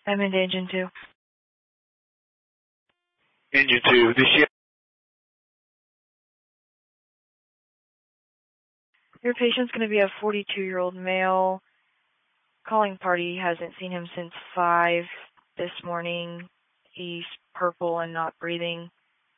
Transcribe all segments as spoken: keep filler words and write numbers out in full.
I'm into engine two. Engine two, this ship. Your patient's going to be a forty-two-year-old male. Calling party hasn't seen him since five this morning. He's purple and not breathing.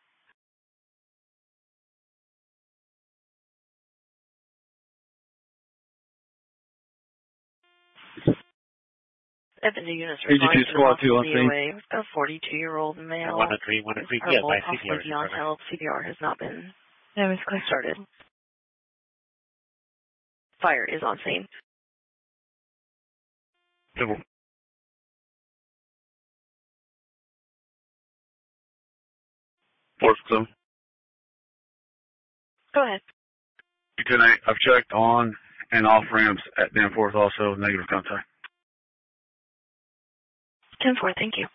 At the new units responding to the hospital D O A, a forty-two-year-old male. one oh three, one oh three, yeah, by C P R. Beyond help. C P R has not been no, it's clear. started. Fire is on scene. Civil. Fourth zone. Go ahead. Lieutenant, I've checked on and off ramps at Danforth also, negative contact. ten four, thank you.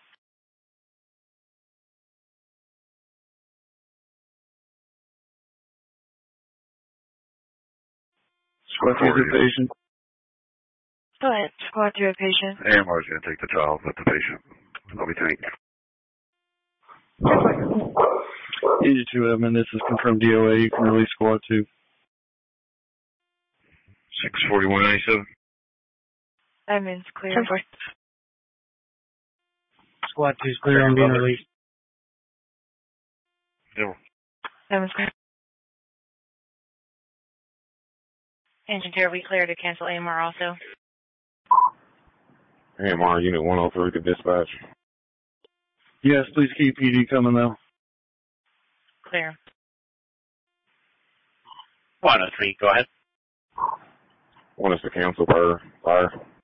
Squad three to patient. Go ahead. Squad three to patient. A M R is going to take the child with the patient. I'll be tank. Engine two, Edmund, this is confirmed D O A. You can release squad two. six forty-one ninety-seven. Edmund's clear. ten four. Squad two is clear on being released. Zero. Edmund's clear. Engine two, are we clear to cancel A M R also? A M R, Unit one oh three to dispatch. Yes, please keep P D coming though. Clear. one oh three, go ahead. One is to cancel per fire.